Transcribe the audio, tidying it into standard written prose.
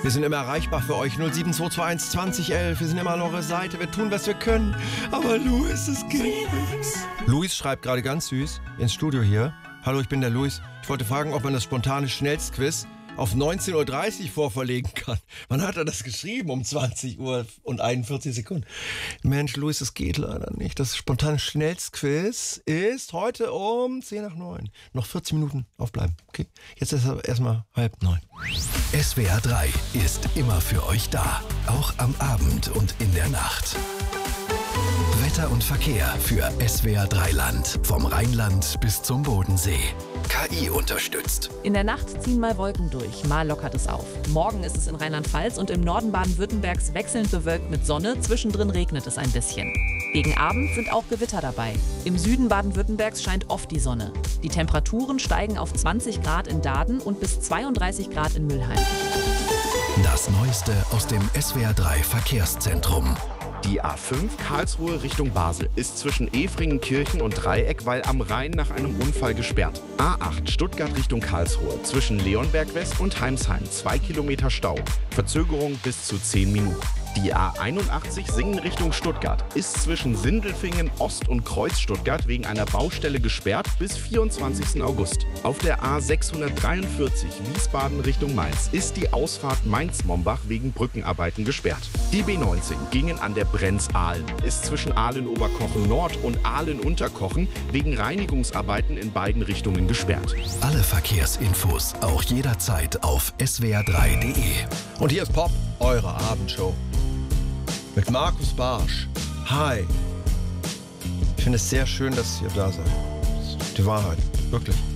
Wir sind immer erreichbar für euch. 07221 2011. Wir sind immer an eurer Seite. Wir tun, was wir können. Aber Luis, es geht nicht. Luis schreibt gerade ganz süß ins Studio hier. Hallo, ich bin der Luis. Ich wollte fragen, ob man das spontane Schnellstquiz auf 19.30 Uhr vorverlegen kann. Wann hat er das geschrieben? Um 20 Uhr und 41 Sekunden. Mensch, Luis, das geht leider nicht. Das spontane Schnellstquiz ist heute um 10 nach 9. Noch 40 Minuten aufbleiben. Okay, jetzt ist es erstmal 8:30. SWR 3 ist immer für euch da. Auch am Abend und in der Nacht. Wetter und Verkehr für SWR 3 Land. Vom Rheinland bis zum Bodensee. KI unterstützt. In der Nacht ziehen mal Wolken durch, mal lockert es auf. Morgen ist es in Rheinland-Pfalz und im Norden Baden-Württembergs wechselnd bewölkt mit Sonne. Zwischendrin regnet es ein bisschen. Gegen Abend sind auch Gewitter dabei. Im Süden Baden-Württembergs scheint oft die Sonne. Die Temperaturen steigen auf 20 Grad in Dahden und bis 32 Grad in Mülheim. Das Neueste aus dem SWR 3 Verkehrszentrum. Die A5 Karlsruhe Richtung Basel ist zwischen Efringenkirchen und Dreieck, weil am Rhein nach einem Unfall gesperrt. A8 Stuttgart Richtung Karlsruhe zwischen Leonberg West und Heimsheim 2 Kilometer Stau. Verzögerung bis zu 10 Minuten. Die A81 Singen Richtung Stuttgart ist zwischen Sindelfingen Ost und Kreuz Stuttgart wegen einer Baustelle gesperrt bis 24. August. Auf der A643 Wiesbaden Richtung Mainz ist die Ausfahrt Mainz-Mombach wegen Brückenarbeiten gesperrt. Die B19 gingen an der Brenz-Ahlen ist zwischen Ahlen-Oberkochen Nord und Ahlen-Unterkochen wegen Reinigungsarbeiten in beiden Richtungen gesperrt. Alle Verkehrsinfos auch jederzeit auf swr3.de. Und hier ist Pop, eure Abendshow. Mit Markus Barsch. Hi. Ich finde es sehr schön, dass ihr da seid. Die Wahrheit. Wirklich.